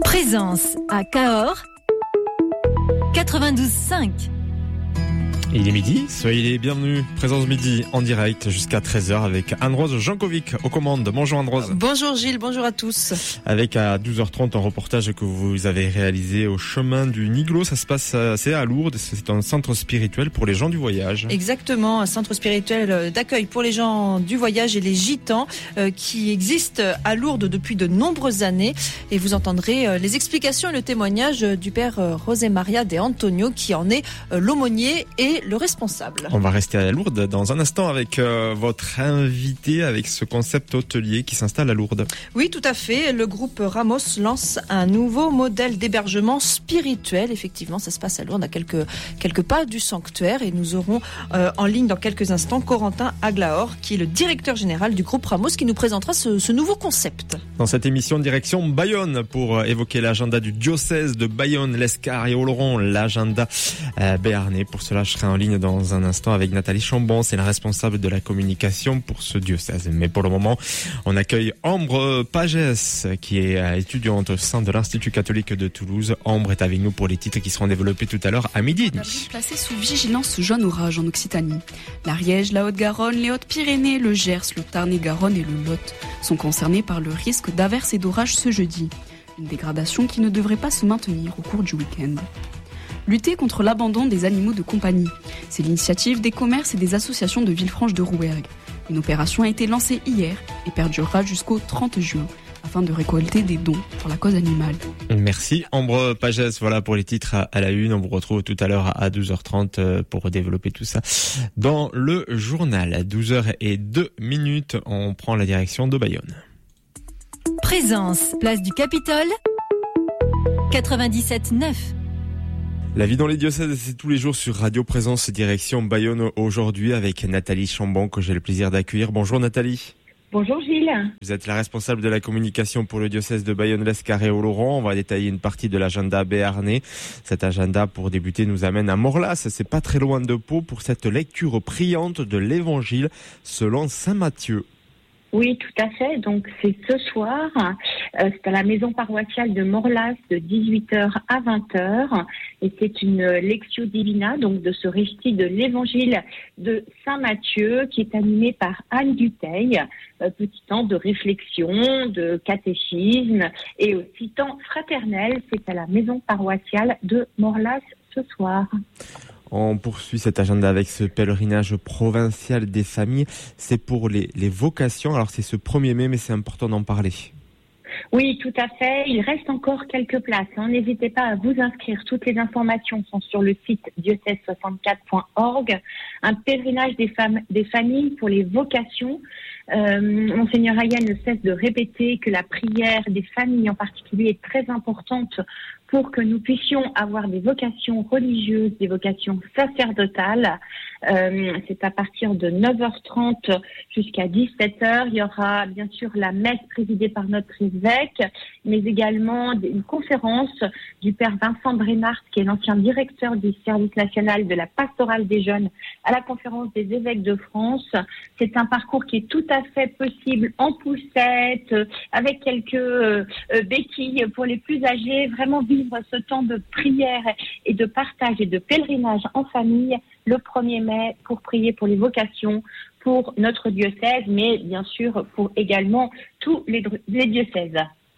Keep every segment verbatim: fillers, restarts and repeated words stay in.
Présence à Cahors, quatre-vingt-douze cinq. Il est midi, soyez les bienvenus. Présence midi en direct jusqu'à treize heures avec Anne-Rose Jankovic aux commandes. Bonjour Anne-Rose. Bonjour Gilles, bonjour à tous. Avec à douze heures trente un reportage que vous avez réalisé au chemin du Niglo. Ça se passe, c'est à Lourdes, c'est un centre spirituel pour les gens du voyage. Exactement, un centre spirituel d'accueil pour les gens du voyage et les gitans euh, qui existe à Lourdes depuis de nombreuses années. Et vous entendrez euh, les explications et le témoignage du père euh, José Maria de Antonio qui en est euh, l'aumônier et le responsable. On va rester à Lourdes dans un instant avec euh, votre invité, avec ce concept hôtelier qui s'installe à Lourdes. Oui, tout à fait. Le groupe Ramos lance un nouveau modèle d'hébergement spirituel. Effectivement, ça se passe à Lourdes, à quelques, quelques pas du sanctuaire. Et nous aurons euh, en ligne dans quelques instants Corentin Aglaor, qui est le directeur général du groupe Ramos, qui nous présentera ce, ce nouveau concept. Dans cette émission, direction Bayonne pour évoquer l'agenda du diocèse de Bayonne, l'Escar et Oloron, l'agenda euh, béarnais. Pour cela, je serai en ligne dans un instant avec Nathalie Chambon, c'est la responsable de la communication pour ce diocèse. Mais pour le moment, on accueille Ambre Pagès, qui est étudiante au sein de l'Institut catholique de Toulouse. Ambre est avec nous pour les titres qui seront développés tout à l'heure à midi et demi. Placé sous vigilance jaune orage en Occitanie. L'Ariège, la Haute-Garonne, les Hautes-Pyrénées, le Gers, le Tarn-et-Garonne et le Lot sont concernés par le risque d'averses et d'orages ce jeudi. Une dégradation qui ne devrait pas se maintenir au cours du week-end. Lutter contre l'abandon des animaux de compagnie. C'est l'initiative des commerces et des associations de Villefranche-de-Rouergue. Une opération a été lancée hier et perdurera jusqu'au trente juin afin de récolter des dons pour la cause animale. Merci Ambre Pagès. Voilà pour les titres à la une. On vous retrouve tout à l'heure à douze heures trente pour développer tout ça dans le journal. À douze heures deux minutes, on prend la direction de Bayonne. Présence, place du Capitole, quatre-vingt-dix-sept neuf. La vie dans les diocèses, c'est tous les jours sur Radio Présence, direction Bayonne aujourd'hui avec Nathalie Chambon que j'ai le plaisir d'accueillir. Bonjour Nathalie. Bonjour Gilles. Vous êtes la responsable de la communication pour le diocèse de Bayonne, l'Escar et Oloron. On va détailler une partie de l'agenda béarnais. Cet agenda, pour débuter, nous amène à Morlas. C'est pas très loin de Pau pour cette lecture priante de l'Évangile selon saint Matthieu. Oui, tout à fait. Donc, c'est ce soir. Euh, c'est à la maison paroissiale de Morlas de dix-huit heures à vingt heures. Et c'est une Lectio Divina, donc de ce récit de l'Évangile de saint Matthieu, qui est animé par Anne Dutheil. Euh, petit temps de réflexion, de catéchisme et aussi temps fraternel. C'est à la maison paroissiale de Morlas ce soir. On poursuit cet agenda avec ce pèlerinage provincial des familles. C'est pour les, les vocations. Alors c'est ce premier mai, mais c'est important d'en parler. Oui, tout à fait. Il reste encore quelques places. Hein. N'hésitez pas à vous inscrire. Toutes les informations sont sur le site diocèse soixante-quatre point org. Un pèlerinage des femmes, des familles pour les vocations. Euh, Monseigneur Ayel ne cesse de répéter que la prière des familles en particulier est très importante pour que nous puissions avoir des vocations religieuses, des vocations sacerdotales. Euh, c'est à partir de neuf heures trente jusqu'à dix-sept heures. Il y aura bien sûr la messe présidée par notre évêque, mais également une conférence du père Vincent Brénard, qui est l'ancien directeur du service national de la pastorale des jeunes à la conférence des évêques de France. C'est un parcours qui est tout à fait possible en poussette, avec quelques euh, béquilles pour les plus âgés, vraiment vivre ce temps de prière et de partage et de pèlerinage en famille le premier mai pour prier pour les vocations, pour notre diocèse, mais bien sûr pour également tous les, les diocèses.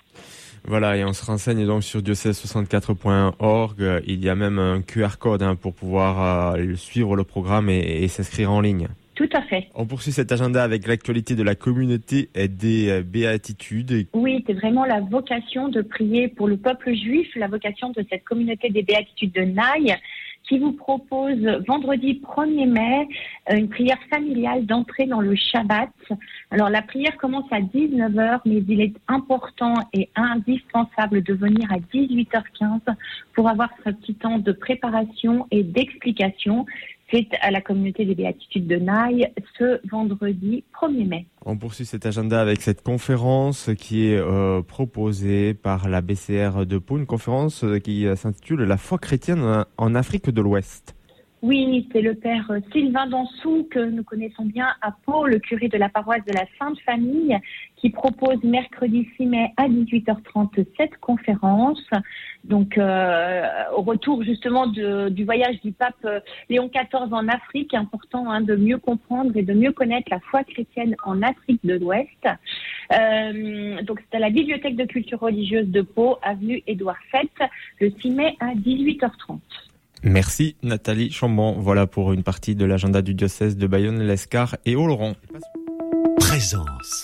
Voilà, et on se renseigne donc sur diocèse soixante-quatre point org. Il y a même un Q R code hein, pour pouvoir euh, suivre le programme et, et s'inscrire en ligne. Tout à fait. On poursuit cet agenda avec l'actualité de la communauté des béatitudes. Oui, c'est vraiment la vocation de prier pour le peuple juif, la vocation de cette communauté des béatitudes de Naï, qui vous propose vendredi premier mai une prière familiale d'entrée dans le Shabbat. Alors la prière commence à dix-neuf heures, mais il est important et indispensable de venir à dix-huit heures quinze pour avoir ce petit temps de préparation et d'explication. C'est à la communauté des béatitudes de Naï ce vendredi premier mai. On poursuit cet agenda avec cette conférence qui est euh, proposée par la B C R de Pau, une conférence qui s'intitule « La foi chrétienne en Afrique de l'Ouest ». Oui, c'est le père Sylvain Dansou, que nous connaissons bien à Pau, le curé de la paroisse de la Sainte Famille, qui propose mercredi six mai à dix-huit heures trente cette conférence. Donc, euh, au retour justement de, du voyage du pape Léon quatorze en Afrique, important hein, de mieux comprendre et de mieux connaître la foi chrétienne en Afrique de l'Ouest. Euh, donc, c'est à la Bibliothèque de culture religieuse de Pau, avenue Édouard sept, le six mai à dix-huit heures trente. Merci Nathalie Chambon. Voilà pour une partie de l'agenda du diocèse de Bayonne, l'Escar et Oloron. Présence.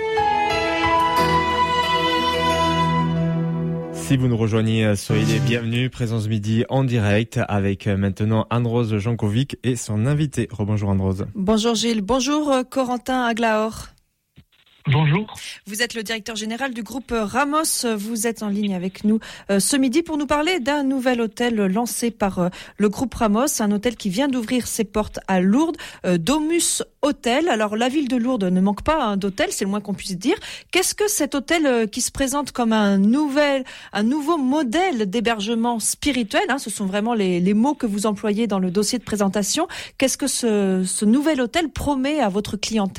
Si vous nous rejoignez, soyez les bienvenus. Présence midi en direct avec maintenant Anne-Rose Jankovic et son invité. Rebonjour Anne-Rose. Bonjour Gilles. Bonjour Corentin Aglaor. Bonjour. Vous êtes le directeur général du groupe Ramos. Vous êtes en ligne avec nous euh, ce midi pour nous parler d'un nouvel hôtel lancé par euh, le groupe Ramos, un hôtel qui vient d'ouvrir ses portes à Lourdes, euh, Domus Hôtel. Alors la ville de Lourdes ne manque pas hein, d'hôtel, c'est le moins qu'on puisse dire. Qu'est-ce que cet hôtel euh, qui se présente comme un nouvel, un nouveau modèle d'hébergement spirituel, hein, ce sont vraiment les, les mots que vous employez dans le dossier de présentation. Qu'est-ce que ce, ce nouvel hôtel promet à votre clientèle ?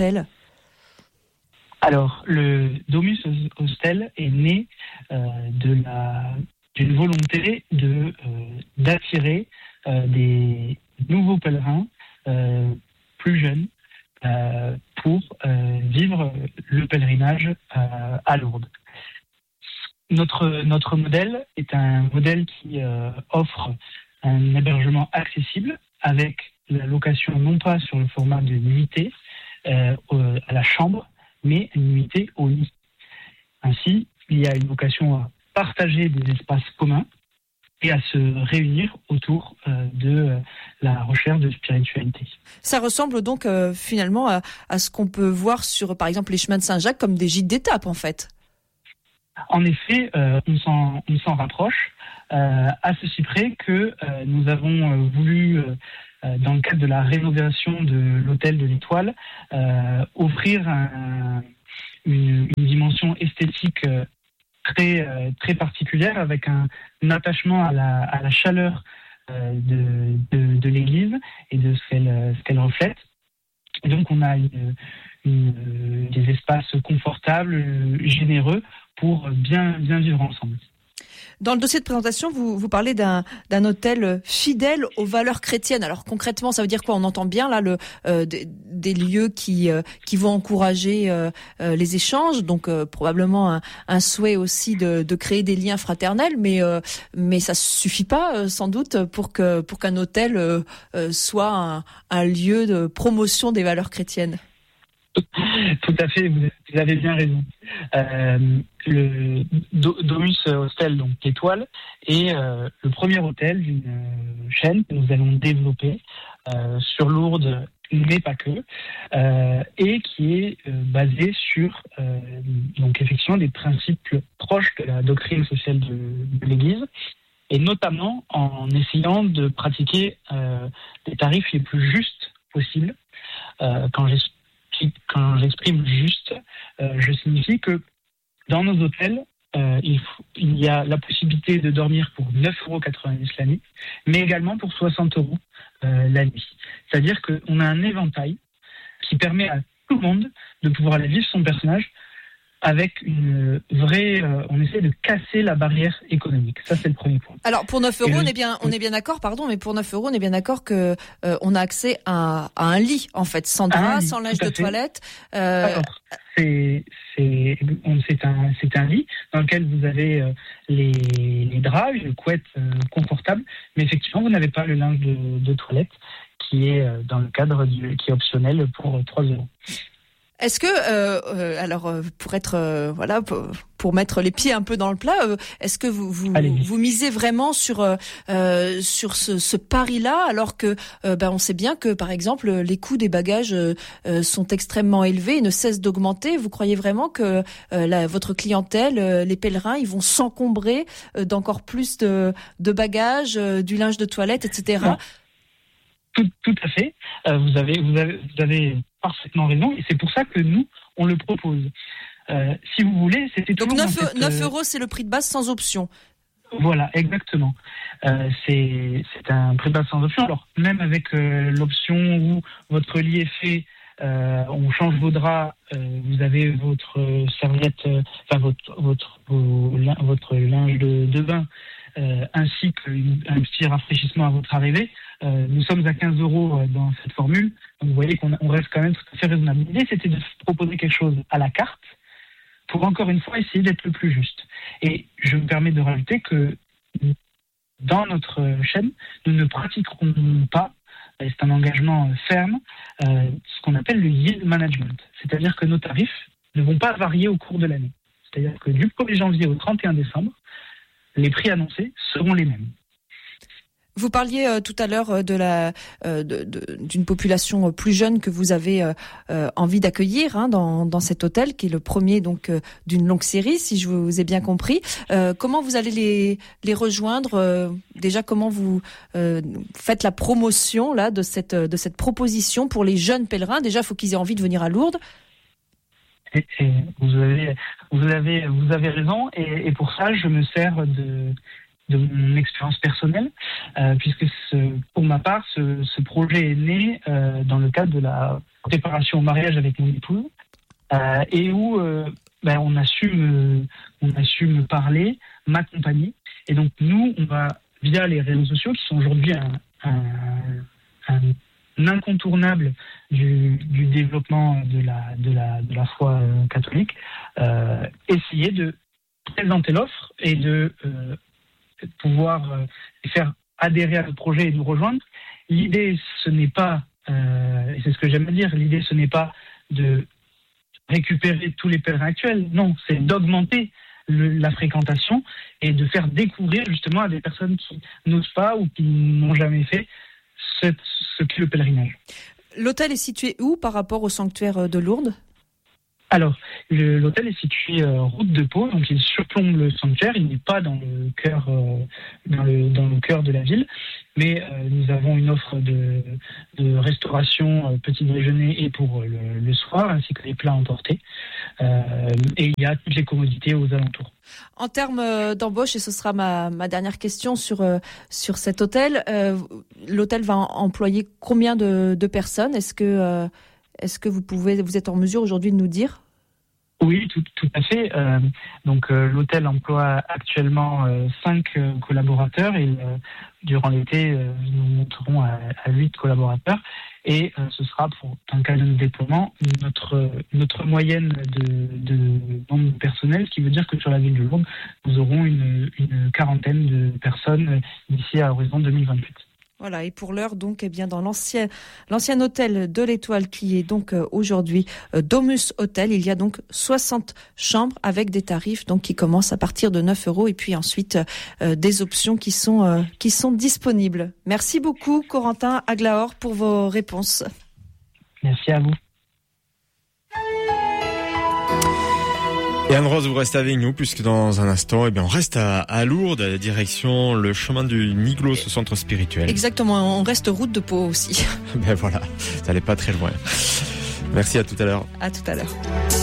Alors, le Domus Hostel est né euh, de la, d'une volonté de, euh, d'attirer euh, des nouveaux pèlerins euh, plus jeunes euh, pour euh, vivre le pèlerinage euh, à Lourdes. Notre, notre modèle est un modèle qui euh, offre un hébergement accessible avec la location non pas sur le format de nuitée euh, à la chambre, mais une nuitée au lit. Ainsi, il y a une vocation à partager des espaces communs et à se réunir autour euh, de euh, la recherche de spiritualité. Ça ressemble donc euh, finalement à, à ce qu'on peut voir sur, par exemple, les chemins de Saint-Jacques comme des gîtes d'étape, en fait. En effet, euh, on, s'en, on s'en rapproche, euh, à ceci près que euh, nous avons euh, voulu... Euh, dans le cadre de la rénovation de l'hôtel de l'Étoile, euh, offrir un, une, une dimension esthétique euh, très, euh, très particulière avec un, un attachement à la, à la chaleur euh, de, de, de l'église et de ce qu'elle, ce qu'elle reflète. Et donc on a une, une, des espaces confortables, généreux pour bien, bien vivre ensemble. Dans le dossier de présentation, vous, vous parlez d'un, d'un hôtel fidèle aux valeurs chrétiennes. Alors concrètement, ça veut dire quoi ? On entend bien là le, euh, des, des lieux qui, euh, qui vont encourager euh, euh, les échanges, donc euh, probablement un, un souhait aussi de, de créer des liens fraternels, mais, euh, mais ça suffit pas euh, sans doute pour, que, pour qu'un hôtel euh, euh, soit un, un lieu de promotion des valeurs chrétiennes. Tout à fait, vous avez bien raison. Euh, le Domus Hostel, donc l'Étoile, est euh, le premier hôtel d'une euh, chaîne que nous allons développer euh, sur Lourdes, mais pas que, euh, et qui est euh, basé sur euh, donc effectivement des principes proches de la doctrine sociale de, de l'Église, et notamment en essayant de pratiquer euh, les tarifs les plus justes possibles. Euh, quand j'ai Quand j'exprime juste, euh, je signifie que dans nos hôtels, euh, il, faut, il y a la possibilité de dormir pour neuf euros quatre-vingt-dix la nuit, mais également pour soixante euros euh, la nuit. C'est-à-dire qu'on a un éventail qui permet à tout le monde de pouvoir aller vivre son personnage avec une vraie... Euh, on essaie de casser la barrière économique. Ça, c'est le premier point. Alors, pour neuf euros, on est bien, on est bien d'accord, pardon, mais pour neuf euros, on est bien d'accord que euh, on a accès à, à un lit, en fait, sans drap, lit, sans linge de toilette. Euh... Alors, c'est, c'est, on, c'est, un, c'est un lit dans lequel vous avez euh, les, les draps, une couette euh, confortable, mais effectivement, vous n'avez pas le linge de, de toilette qui est euh, dans le cadre du, qui est optionnel pour trois euros. Est-ce que, euh, euh, alors, pour être, euh, voilà, pour, pour mettre les pieds un peu dans le plat, euh, est-ce que vous vous, vous misez vraiment sur euh, sur ce, ce pari-là, alors que, euh, ben, on sait bien que, par exemple, les coûts des bagages euh, sont extrêmement élevés et ne cessent d'augmenter. Vous croyez vraiment que euh, la, votre clientèle, euh, les pèlerins, ils vont s'encombrer euh, d'encore plus de, de bagages, euh, du linge de toilette, et cetera. Tout, tout à fait. Euh, vous avez, vous avez, vous avez parfaitement raison, et c'est pour ça que nous, on le propose. Euh, si vous voulez, c'était donc toujours... neuf, cette, neuf euros, c'est le prix de base sans option. Voilà, exactement. Euh, c'est, c'est un prix de base sans option. Alors, même avec euh, l'option où votre lit est fait euh, on change vos draps, euh, vous avez votre serviette, euh, enfin votre votre vos, votre linge de, de bain, euh, ainsi qu'un petit rafraîchissement à votre arrivée. Euh, nous sommes à quinze euros dans cette formule, donc vous voyez qu'on on reste quand même tout à fait raisonnable. L'idée, c'était de proposer quelque chose à la carte pour encore une fois essayer d'être le plus juste. Et je me permets de rajouter que dans notre chaîne, nous ne pratiquerons pas, et c'est un engagement ferme, euh, ce qu'on appelle le yield management. C'est-à-dire que nos tarifs ne vont pas varier au cours de l'année. C'est-à-dire que du premier janvier au trente et un décembre, les prix annoncés seront les mêmes. Vous parliez euh, tout à l'heure euh, de la euh, de, de, d'une population plus jeune que vous avez euh, euh, envie d'accueillir hein, dans, dans cet hôtel, qui est le premier donc euh, d'une longue série, si je vous ai bien compris. Euh, comment vous allez les les rejoindre euh, Déjà, comment vous euh, faites la promotion là de cette de cette proposition pour les jeunes pèlerins? Déjà, il faut qu'ils aient envie de venir à Lourdes. Et, et vous avez vous avez vous avez raison. Et, et pour ça, je me sers de de mon expérience personnelle, euh, puisque ce, pour ma part, ce, ce projet est né euh, dans le cadre de la préparation au mariage avec mon épouse, euh, et où euh, ben, on a su me, on a su me parler, m'accompagner, et donc nous, on va via les réseaux sociaux qui sont aujourd'hui un, un, un, un incontournable du, du développement de la de la de la foi euh, catholique, euh, essayer de présenter l'offre et de euh, de pouvoir euh, faire adhérer à notre projet et nous rejoindre. L'idée, ce n'est pas, euh, et c'est ce que j'aime dire, l'idée, ce n'est pas de récupérer tous les pèlerins actuels. Non, c'est d'augmenter le, la fréquentation et de faire découvrir justement à des personnes qui n'osent pas ou qui n'ont jamais fait ce, ce qu'est le pèlerinage. L'hôtel est situé où par rapport au sanctuaire de Lourdes ? Alors, le, l'hôtel est situé euh, route de Pau, donc il surplombe le sanctuaire. Il n'est pas dans le cœur, euh, dans le dans le cœur de la ville, mais euh, nous avons une offre de, de restauration euh, petit déjeuner et pour le, le soir, ainsi que les plats emportés. Euh, et il y a toutes les commodités aux alentours. En termes d'embauche, et ce sera ma, ma dernière question sur euh, sur cet hôtel, euh, l'hôtel va employer combien de, de personnes ? Est-ce que euh, Est-ce que vous pouvez, vous êtes en mesure aujourd'hui de nous dire ? Oui, tout, tout à fait. Euh, donc euh, l'hôtel emploie actuellement euh, cinq euh, collaborateurs et euh, durant l'été, euh, nous monterons à, à huit collaborateurs. Et euh, ce sera pour un cas de déploiement notre notre moyenne de, de nombre de personnel, ce qui veut dire que sur la ville de Lourdes, nous aurons une, une quarantaine de personnes d'ici à l'horizon deux mille vingt-huit. Voilà, et pour l'heure, donc, eh bien, dans l'ancien, l'ancien hôtel de l'Étoile, qui est donc euh, aujourd'hui euh, Domus Hôtel, il y a donc soixante chambres avec des tarifs donc qui commencent à partir de neuf euros et puis ensuite euh, des options qui sont euh, qui sont disponibles. Merci beaucoup, Corentin Aglaor, pour vos réponses. Merci à vous. Et Anne-Rose, vous restez avec nous, puisque dans un instant, eh bien, on reste à, à Lourdes, direction le chemin du Niglos, ce centre spirituel. Exactement, on reste route de Pau aussi. Ben voilà, ça n'allait pas très loin. Merci, à tout à l'heure. À tout à l'heure.